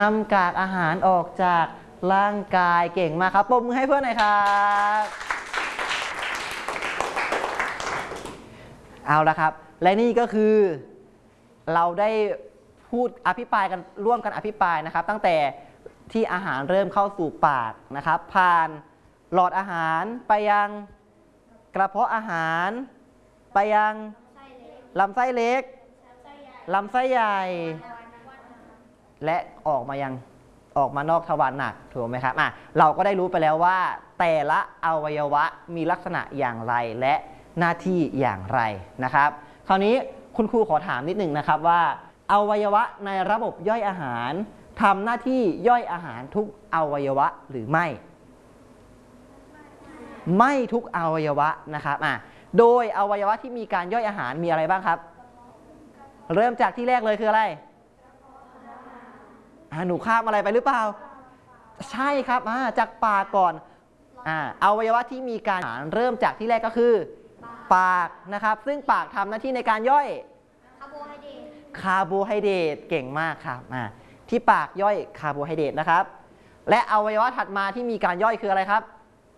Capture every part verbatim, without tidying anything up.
นำกากอาหารออกจากร่างกายเก่งมากครับปรบมือให้เพื่อนหน่อยครับเอาละครับและนี่ก็คือเราได้พูดอภิปรายกันร่วมกันอภิปรายนะครับตั้งแต่ที่อาหารเริ่มเข้าสู่ปากนะครับผ่านหลอดอาหารไปยังกระเพาะอาหารไปยังลำไส้เล็กลำไส้ใหญ่และออกมายังออกมานอกทวารหนักถูกไหมครับอ่ะเราก็ได้รู้ไปแล้วว่าแต่ละอวัยวะมีลักษณะอย่างไรและหน้าที่อย่างไรนะครับคราวนี้คุณครูขอถามนิดหนึ่งนะครับว่าอวัยวะในระบบย่อยอาหารทำหน้าที่ย่อยอาหารทุกอวัยวะหรือไม่ไม่ทุกอวัยวะนะครับอ่ะโดยอวัยวะที่มีการย่อยอาหารมีอะไรบ้างครับเริ่มจากที่แรกเลยคืออะไรหนูข้ามอะไรไปหรือเปล่าใช่ครับจากปากก่อนอ่าอวัยวะที่มีการอาหารเริ่มจากที่แรกก็คือปากนะครับซึ่งปากทำหน้าที่ในการย่อยคาร์โบไฮเดรตคาร์โบไฮเดรตเก่งมากครับอ่าที่ปากย่อยคาร์โบไฮเดรตนะครับและอวัยวะถัดมาที่มีการย่อยคืออะไรครับ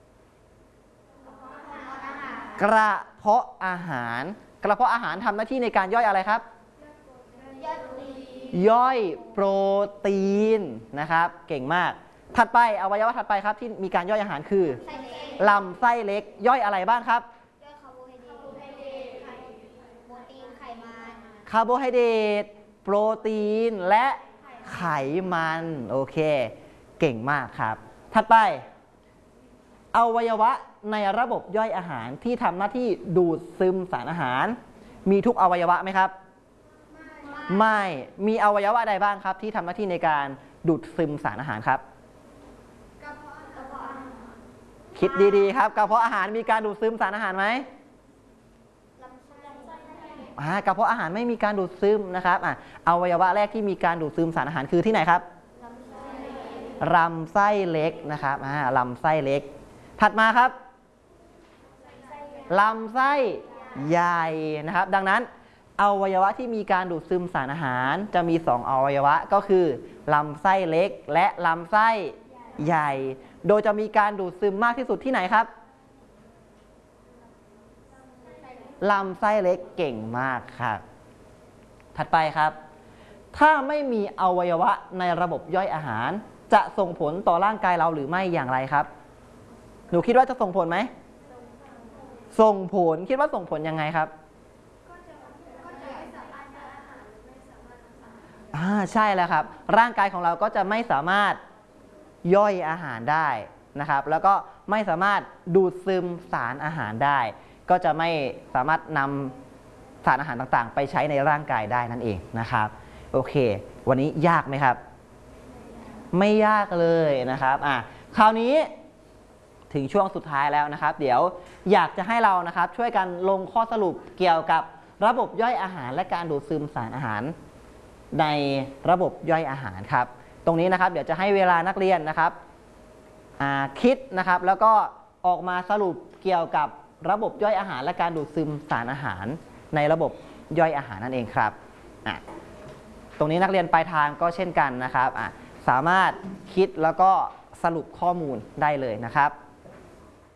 กระเพาะอาหารกระเพาะอาหารทำหน้าที่ในการย่อยอะไรครับย่อยโปรตีนนะครับเก่งมากถัดไปอวัยวะถัดไปครับที่มีการย่อยอาหารคือลำไส้เล็กย่อยอะไรบ้างครับย่อยคาร์โบไฮเดรตโปรตีนไขมันคาร์โบไฮเดรตโปรตีนและไขมันโอเคเก่งมากครับถัดไปอวัยวะในระบบย่อยอาหารที่ทำหน้าที่ดูดซึมสารอาหารมีทุกอวัยวะไหมครับไม่มีอวัยวะใดบ้างครับที่ทำหน้าที่ในการดูดซึมสารอาหารครับกระเพาะกระเพาะอาหารคิดดีๆครับกระเพาะอาหารมีการดูดซึมสารอาหารไหมอ่ากระเพาะอาหารไม่มีการดูดซึมนะครับอ่ะอวัยวะแรกที่มีการดูดซึมสารอาหารคือที่ไหนครับลำไส้เล็กนะครับอ่าลำไส้เล็กถัดมาครับลำไส้ใหญ่นะครับดังนั้นอวัยวะที่มีการดูดซึมสารอาหารจะมีสองอวัยวะก็คือลำไส้เล็กและลำไส้ใหญ่โดยจะมีการดูดซึมมากที่สุดที่ไหนครับลำไส้เล็กเก่งมากครับถัดไปครับถ้าไม่มีอวัยวะในระบบย่อยอาหารจะส่งผลต่อร่างกายเราหรือไม่อย่างไรครับหนูคิดว่าจะส่งผลไหมส่งผลคิดว่าส่งผลยังไงครับอ่าใช่แล้วครับร่างกายของเราก็จะไม่สามารถย่อยอาหารได้นะครับแล้วก็ไม่สามารถดูดซึมสารอาหารได้ก็จะไม่สามารถนำสารอาหารต่างๆไปใช้ในร่างกายได้นั่นเองนะครับโอเควันนี้ยากไหมครับไม่ยากเลยนะครับอ่ะคราวนี้ถึงช่วงสุดท้ายแล้วนะครับเดี๋ยวอยากจะให้เรานะครับช่วยกันลงข้อสรุปเกี่ยวกับระบบย่อยอาหารและการดูดซึมสารอาหารในระบบย่อยอาหารครับตรงนี้นะครับเดี๋ยวจะให้เวลานักเรียนนะครับคิดนะครับแล้วก็ออกมาสรุปเกี่ยวกับระบบย่อยอาหารและการดูดซึมสารอาหารในระบบย่อยอาหารนั่นเองครับตรงนี้นักเรียนปลายทางก็เช่นกันนะครับสามารถคิดแล้วก็สรุปข้อมูลได้เลยนะครับ